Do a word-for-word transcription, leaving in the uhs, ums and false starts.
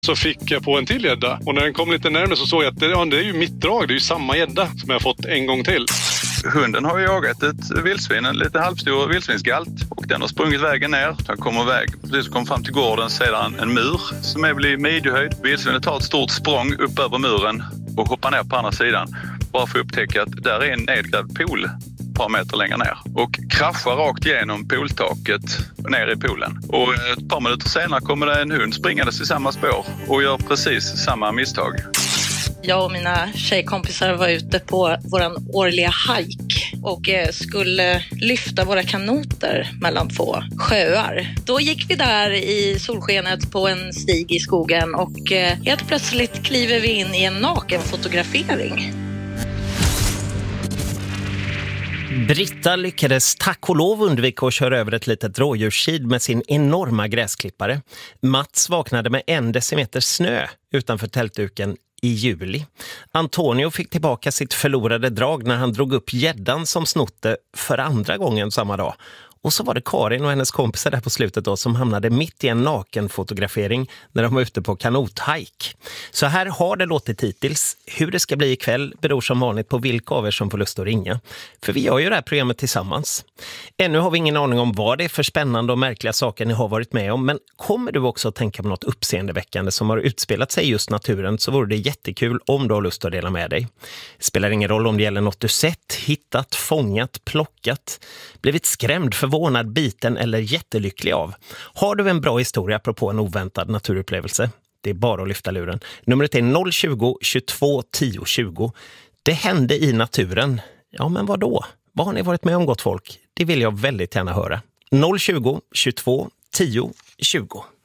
Så fick jag på en till gädda. Och när den kom lite närmare så såg jag att det, ja, det är ju mitt drag. Det är ju samma gädda som jag har fått en gång till. Hunden har jagat ett vildsvin, en lite halvstor vildsvinsgalt. Och den har sprungit vägen ner. Den kommer iväg. Precis kom fram till gården sedan en mur som är väl i midjehöjd. Vildsvinet tar ett stort språng upp över muren och hoppar ner på andra sidan. Bara för att upptäcka att där är en nedgrävd pool ett par meter längre ner. Och kraschar rakt igenom pooltaket ner i poolen. Och ett par minuter senare kommer det en hund springandes i samma spår och gör precis samma misstag. Jag och mina tjejkompisar var ute på våran årliga hike och skulle lyfta våra kanoter mellan två sjöar. Då gick vi där i solskenet på en stig i skogen och helt plötsligt kliver vi in i en nakenfotografering. Britta lyckades tack och lov undvika att köra över ett litet rådjurskid med sin enorma gräsklippare. Mats vaknade med en decimeter snö utanför tältduken i juli. Antonio fick tillbaka sitt förlorade drag när han drog upp gäddan som snotte för andra gången samma dag. Och så var det Karin och hennes kompisar där på slutet då som hamnade mitt i en nakenfotografering när de var ute på kanothike. Så här har det låtit hittills. Hur det ska bli ikväll beror som vanligt på vilka av er som får lust att ringa. För vi gör ju det här programmet tillsammans. Ännu har vi ingen aning om vad det är för spännande och märkliga saker ni har varit med om. Men kommer du också att tänka på något uppseendeväckande som har utspelat sig i just naturen, så vore det jättekul om du har lust att dela med dig. Det spelar ingen roll om det gäller något du sett, hittat, fångat, plockat, blivit skrämd, förvånad, biten eller jättelycklig av. Har du en bra historia apropå en oväntad naturupplevelse? Det är bara att lyfta luren. Numret är noll tjugo, tjugotvå, tio, tjugo. Det hände i naturen. Ja, men vad då? Vad har ni varit med om, gott folk? Det vill jag väldigt gärna höra. noll tjugo, tjugotvå, tio, tjugo.